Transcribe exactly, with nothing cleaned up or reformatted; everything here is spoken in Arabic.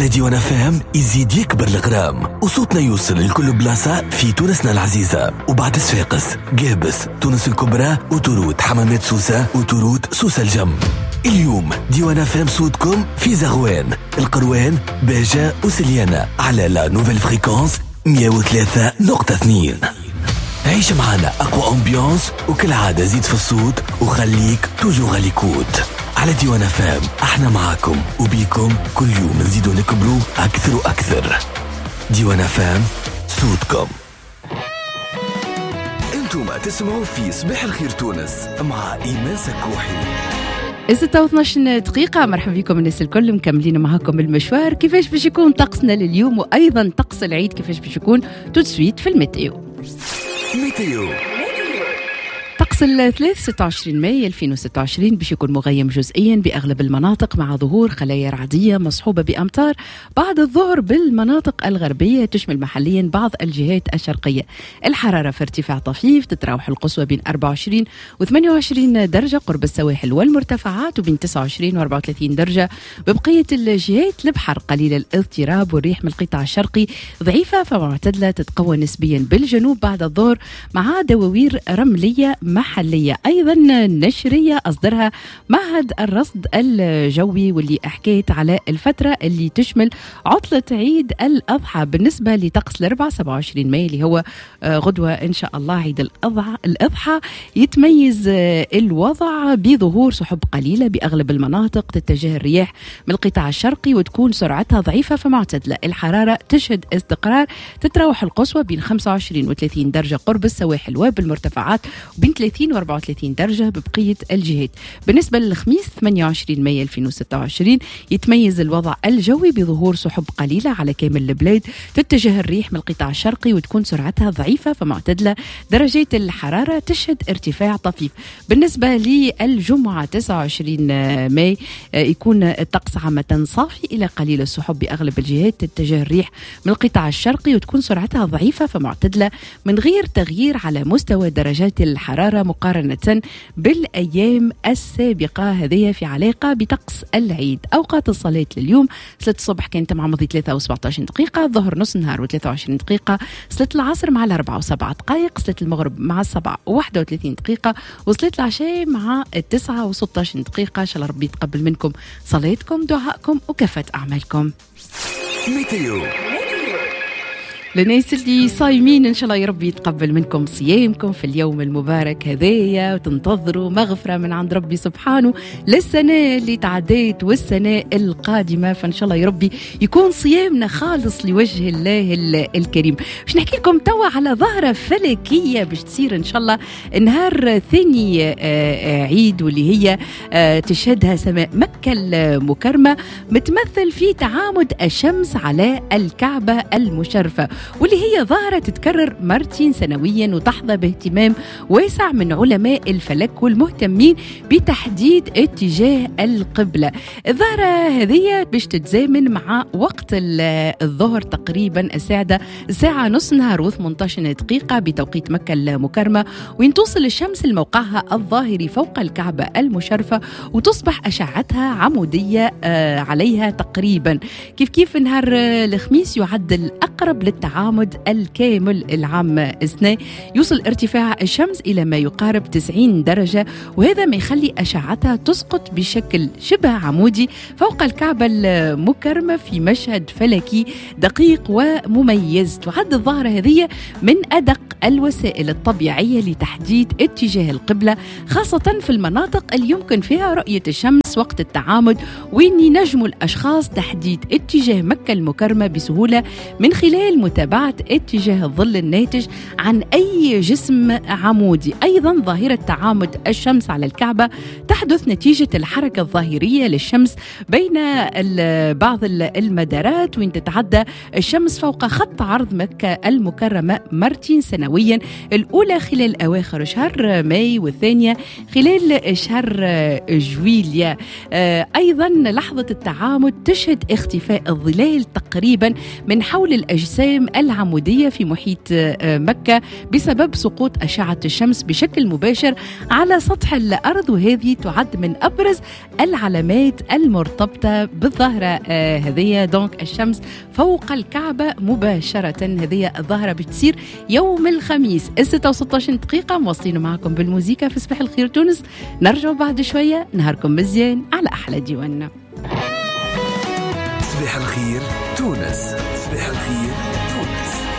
على ديوان اف ام يزيد يكبر الغرام وصوتنا يوصل لكل بلاصة في تونسنا العزيزة. وبعد صفاقس، قابس، تونس الكبرى، وتروت حمامات سوسة، وتروت سوسة الجم. اليوم ديوان اف ام صوتكم في زغوان، القروان، باجة وسليانة على لا نوفيل فريكونس مية وثلاثة نقطة اثنين. عيش معنا أقوى أمبيانس، وكل عادة زيد في الصوت وخليك توجو غاليكوت. على ديوان اف ام احنا معاكم وبيكم كل يوم نزيدو نكبروا أكثر وأكثر. ديوان اف ام صوتكم. انتم تسمعوا في صباح الخير تونس مع إيمان سكوحي. ستة واثناش دقيقة. مرحبا بكم الناس الكل، مكملين معاكم المشوار. كيفاش باش يكون طقسنا لليوم وأيضا طقس العيد كيفاش باش يكون تدسويت في الميتيو. ميتيو طقس الثلاث ستة وعشرين ماي ألفين وستة وعشرين باش يكون مغيم جزئيا بأغلب المناطق مع ظهور خلايا رعدية مصحوبة بأمطار بعد الظهر بالمناطق الغربية، تشمل محليا بعض الجهات الشرقية. الحرارة في ارتفاع طفيف، تتراوح القصوى بين أربعة وعشرين و ثمانية وعشرين درجة قرب السواحل والمرتفعات، وبين تسعة وعشرين و أربعة وثلاثين درجة ببقية الجهات. البحر قليل الاضطراب، والريح من القطاع الشرقي ضعيفة فمعتدلة، تتقوى نسبيا بالجنوب بعد الظهر مع دواوير رملية محلية أيضا نشرية أصدرها معهد الرصد الجوي، واللي أحكيت على الفترة اللي تشمل عطلة عيد الأضحى. بالنسبة لطقس الأربعاء سبعة وعشرين ماي اللي هو غدوة إن شاء الله عيد الأضحى الأضحى يتميز الوضع بظهور سحب قليلة بأغلب المناطق، تتجه الرياح من القطاع الشرقي وتكون سرعتها ضعيفة فمعتدلة. الحرارة تشهد استقرار، تتراوح القصوى بين خمسة وعشرين و ثلاثين درجة قرب السواحل وبالمرتفعات، وبين ثلاثين و أربعة وثلاثين درجة ببقية الجهات. بالنسبة للخميس ثمانية وعشرين ماي ألفين وستة وعشرين يتميز الوضع الجوي بظهور سحب قليلة على كامل البلاد، تتجه الريح من القطاع الشرقي وتكون سرعتها ضعيفة فمعتدلة. درجات الحرارة تشهد ارتفاع طفيف. بالنسبة للجمعة تسعة وعشرين ماي يكون الطقس عامة صافي إلى قليل السحب بأغلب الجهات، تتجه الريح من القطاع الشرقي وتكون سرعتها ضعيفة فمعتدلة من غير تغيير على مستوى درجات الحرارة مقارنة بالأيام السابقة. هذه في علاقة بطقس العيد. أوقات الصلاة لليوم: صلاة الصبح كانت مع مضي ثلاثة وسبعة عشر دقيقة، الظهر نص نهار وثلاثة وعشرين دقيقة، صلاة العصر مع الأربعة وسبعة دقائق، صلاة المغرب مع السبعة وواحدة وثلاثين دقيقة، وصلاة العشاء مع التسعة وستة عشر دقيقة. إن شاء الله ربي يتقبل منكم صلاتكم، دعائكم وكافة أعمالكم. ميتيو للناس اللي صايمين إن شاء الله يا ربي يتقبل منكم صيامكم في اليوم المبارك هذايا، وتنتظروا مغفرة من عند ربي سبحانه للسنة اللي تعديت والسنة القادمة. فإن شاء الله يا ربي يكون صيامنا خالص لوجه الله الكريم. باش نحكي لكم توا على ظاهرة فلكية باش تصير إن شاء الله نهار ثاني عيد، واللي هي تشهدها سماء مكة المكرمة، متمثل في تعامد الشمس على الكعبة المشرفة، واللي هي ظاهرة تتكرر مرتين سنويا وتحظى باهتمام واسع من علماء الفلك والمهتمين بتحديد اتجاه القبلة. الظاهرة هذه باش تتزامن مع وقت الظهر تقريبا الساعة الساعة نص نهار وثمانية عشر دقيقة بتوقيت مكة المكرمة، وين توصل الشمس لموقعها الظاهري فوق الكعبة المشرفة وتصبح أشعتها عمودية عليها تقريبا. كيف كيف نهار الخميس يعد الأقرب للتعامد الكامل العام اثنين، يوصل ارتفاع الشمس إلى ما يقارب تسعين درجة، وهذا ما يخلي أشعتها تسقط بشكل شبه عمودي فوق الكعبة المكرمة في مشهد فلكي دقيق ومميز. تعد الظاهرة هذه من أدق الوسائل الطبيعية لتحديد اتجاه القبلة، خاصة في المناطق اللي يمكن فيها رؤية الشمس وقت التعامد، وين ينجموا الأشخاص تحديد اتجاه مكة المكرمة بسهولة من خلال متابعة اتجاه الظل الناتج عن أي جسم عمودي. أيضا ظاهرة تعامد الشمس على الكعبة تحدث نتيجة الحركة الظاهرية للشمس بين بعض المدارات، وين تتعدى الشمس فوق خط عرض مكة المكرمة مرتين سنويا، الأولى خلال أواخر شهر ماي والثانية خلال شهر جويليا. أيضا لحظة التعامد تشهد اختفاء الظلال تقريبا من حول الأجسام العمودية في محيط مكة بسبب سقوط أشعة الشمس بشكل مباشر على سطح الأرض، وهذه تعد من أبرز العلامات المرتبطة بالظاهرة هذه. دونك الشمس فوق الكعبة مباشرة، هذه الظاهرة بتصير يوم الخميس الستة وستة عشر دقيقة. مواصلين معكم بالموسيقى في صباح الخير تونس، نرجع بعد شوية. نهاركم مزيان على أحلى ديوان. صباح الخير تونس، صباح الخير تونس.